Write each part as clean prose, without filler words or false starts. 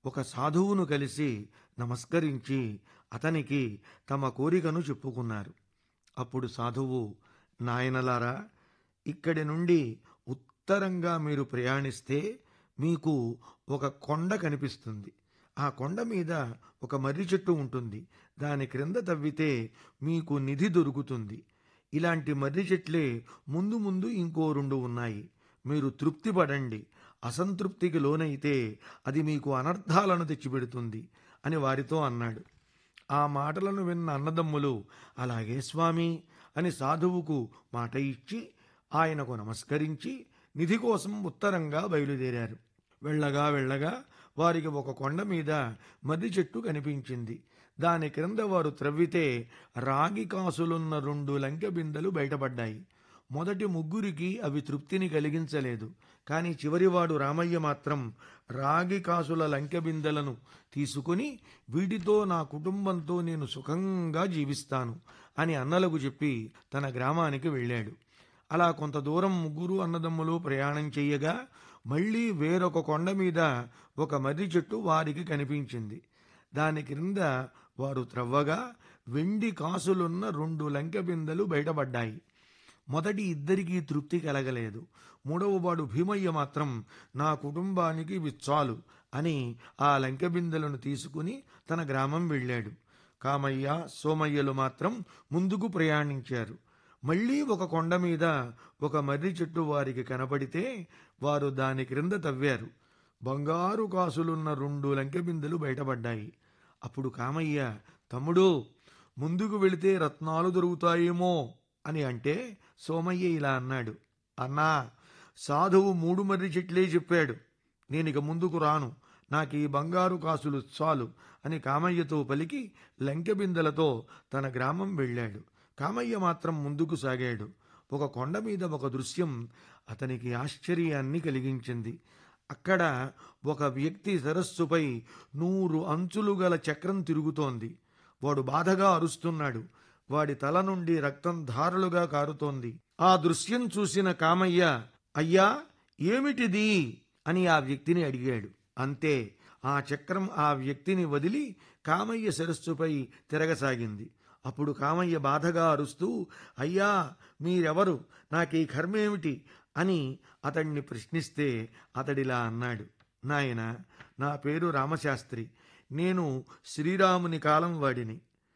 ఒక సాధువును కలిసి నమస్కరించి అతనికి తమ కోరికను చెప్పుకున్నారు. అప్పుడు సాధువు, నాయనలారా, ఇక్కడి నుండి ఉత్తరంగా మీరు ప్రయాణిస్తే మీకు ఒక కొండ కనిపిస్తుంది. ఆ కొండ మీద ఒక మర్రి చెట్టు ఉంటుంది. దాని క్రింద తవ్వితే మీకు నిధి దొరుకుతుంది. ఇలాంటి మర్రి చెట్లే ముందు ముందు ఇంకో 2 ఉన్నాయి. మీరు తృప్తి పడండి. అసంతృప్తికి లోనైతే అది మీకు అనర్థాలను తెచ్చిపెడుతుంది అని వారితో అన్నాడు. ఆ మాటలను విన్న అన్నదమ్ములు, అలాగే స్వామి అని సాధువుకు మాట ఇచ్చి ఆయనకు నమస్కరించి నిధి కోసం ఉత్తరంగా బయలుదేరారు. వెళ్ళగా వెళ్ళగా వారికి ఒక కొండ మీద మర్రి చెట్టు కనిపించింది. దాని క్రింద వారు త్రవ్వితే రాగి కాసులున్న 2 లంకె బిందెలు బయటపడ్డాయి. మొదటి ముగ్గురికి అవి తృప్తిని కలిగించలేదు. కానీ చివరివాడు రామయ్య మాత్రం రాగి కాసుల లంకె బిందెలను తీసుకుని, వీటితో నా కుటుంబంతో నేను సుఖంగా జీవిస్తాను అని అన్నలకు చెప్పి తన గ్రామానికి వెళ్ళాడు. అలా కొంత దూరం ముగ్గురు అన్నదమ్ములు ప్రయాణం చెయ్యగా మళ్ళీ వేరొక కొండ మీద ఒక మర్రి చెట్టు వారికి కనిపించింది. దాని క్రింద వారు త్రవ్వగా వెండి కాసులున్న 2 లంకె బిందెలు బయటపడ్డాయి. మొదటి ఇద్దరికీ తృప్తి కలగలేదు. మూడవవాడు భీమయ్య మాత్రం నా కుటుంబానికి ఇవి చాలు అని ఆ లంకె బిందెలను తీసుకుని తన గ్రామం వెళ్ళాడు. కామయ్య, సోమయ్యలు మాత్రం ముందుకు ప్రయాణించారు. మళ్ళీ ఒక కొండ మీద ఒక మర్రి చెట్టు వారికి కనపడితే వారు దాని క్రింద తవ్వారు. బంగారు కాసులున్న 2 లంకె బిందెలు బయటపడ్డాయి. అప్పుడు కామయ్య, తమ్ముడు, ముందుకు వెళితే రత్నాలు దొరుకుతాయేమో అని అంటే సోమయ్య ఇలా అన్నాడు, అన్నా, సాధువు 3 మర్రి చెట్లే చెప్పాడు. నేనిక ముందుకు రాను. నాకు ఈ బంగారు కాసులు చాలు అని కామయ్యతో పలికి లంకె బిందెలతో తన గ్రామం వెళ్ళాడు. కామయ్య మాత్రం ముందుకు సాగాడు. ఒక కొండ మీద ఒక దృశ్యం అతనికి ఆశ్చర్యాన్ని కలిగించింది. అక్కడ ఒక వ్యక్తి సరస్సుపై 100 అంచులు గల చక్రం తిరుగుతోంది. వాడు బాధగా అరుస్తున్నాడు. వాడి తల నుండి రక్తం ధారలుగా కారుతోంది. ఆ దృశ్యం చూసిన కామయ్య, అయ్యా, ఏమిటిది అని ఆ వ్యక్తిని అడిగాడు. అంతే, ఆ చక్రం ఆ వ్యక్తిని వదిలి కామయ్య శిరస్సుపై తిరగసాగింది. అప్పుడు కామయ్య బాధగా అరుస్తూ, అయ్యా, మీరెవరు, నాకీ కర్మేమిటి అని అతడిని ప్రశ్నిస్తే అతడిలా అన్నాడు, నాయనా, నా పేరు రామశాస్త్రి. నేను శ్రీరాముని కాలం వాడిని.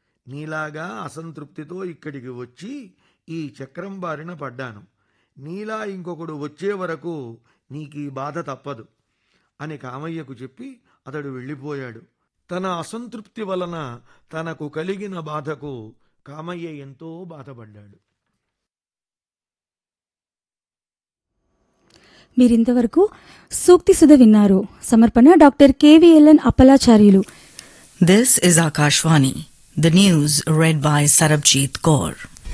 నీలాగా అసంతృప్తితో ఇక్కడికి వచ్చి ఈ చక్రం బారిన పడ్డాను. నీలా ఇంకొకడు వచ్చే వరకు నీకీ బాధ తప్పదు అని కామయ్యకు చెప్పి అతడు వెళ్ళిపోయాడు. తన అసంతృప్తి వలన తనకు కలిగిన బాధకు కామయ్య ఎంతో బాధపడ్డాడు. మీరింతవరకు సూక్తి సుధ విన్నారు. సమర్పణ doctor KVLN Appalacharyulu. This is Akashvani. The news read by Sarabjit Kaur.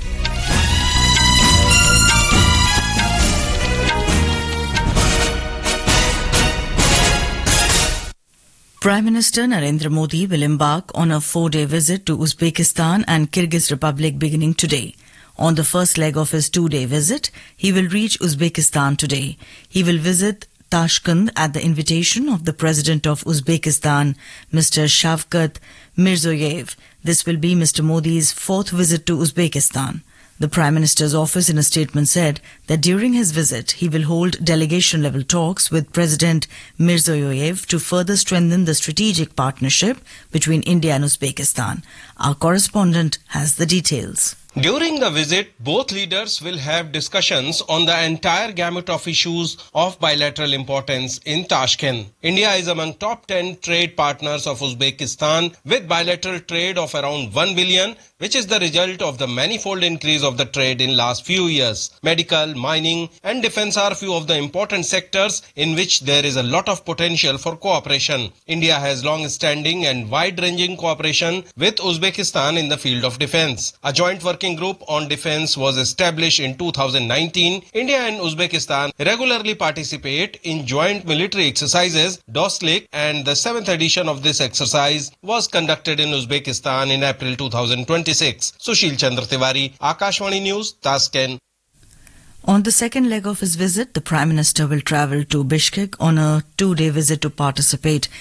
Prime Minister Narendra Modi will embark on a 4-day visit to Uzbekistan and Kyrgyz Republic beginning today. On the first leg of his 2-day visit, he will reach Uzbekistan today. He will visit Tashkent at the invitation of the President of Uzbekistan, Mr. Shavkat Mirziyoyev. This will be Mr. Modi's 4th visit to Uzbekistan. The Prime Minister's office in a statement said that during his visit, he will hold delegation-level talks with President Mirziyoyev to further strengthen the strategic partnership between India and Uzbekistan. Our correspondent has the details. During the visit, both leaders will have discussions on the entire gamut of issues of bilateral importance in Tashkent. India is among top 10 trade partners of Uzbekistan with bilateral trade of around 1 billion, which is the result of the manifold increase of the trade in last few years. Medical, mining and defense are few of the important sectors in which there is a lot of potential for cooperation. India has long-standing and wide-ranging cooperation with Uzbekistan in the field of defense. A joint working group on defense was established in 2019. India and Uzbekistan regularly participate in joint military exercises, DOSLIC, and the 7th edition of this exercise was conducted in Uzbekistan in April 2026. Sushil Chandra Tiwari, Akashvani News, Tashkent. On the second leg of his visit, the Prime Minister will travel to Bishkek on a 2-day visit to participate